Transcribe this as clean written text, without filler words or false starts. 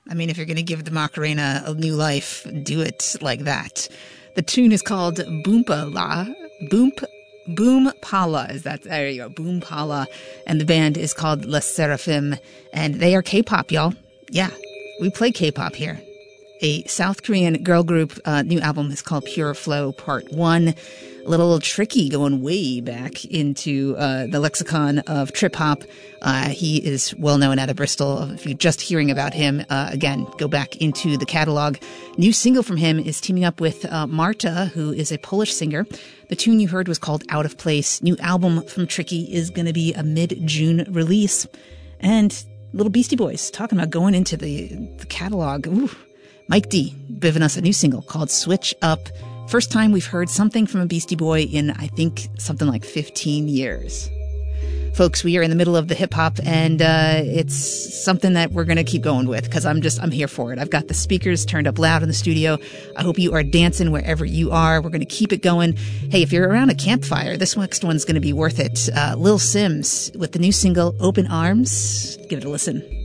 I mean, if you're going to give the Macarena a new life, do it like that. The tune is called Boompala. Boompala. There you go. Boompala. And the band is called La Seraphim. And they are K-pop, y'all. Yeah, we play K-pop here. A South Korean girl group. New album is called Pure Flow Part 1. A little tricky, going way back into the lexicon of trip hop. He is well known out of Bristol. If you're just hearing about him, again, go back into the catalog. New single from him is teaming up with Marta, who is a Polish singer. The tune you heard was called Out of Place. New album from Tricky is going to be a mid-June release. And Little Beastie Boys, talking about going into the catalog. Ooh. Mike D giving us a new single called Switch Up. First time we've heard something from a Beastie Boy in, I think, something like 15 years. Folks, we are in the middle of the hip hop, and it's something that we're going to keep going with because I'm here for it. I've got the speakers turned up loud in the studio. I hope you are dancing wherever you are. We're going to keep it going. Hey, if you're around a campfire, this next one's going to be worth it. Lil Sims with the new single Open Arms. Give it a listen.